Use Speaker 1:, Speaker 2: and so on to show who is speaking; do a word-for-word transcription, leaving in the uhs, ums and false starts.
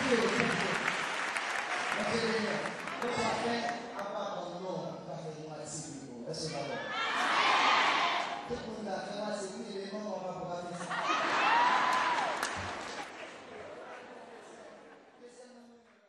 Speaker 1: Tout le monde a fait, c'est lui, les mamans.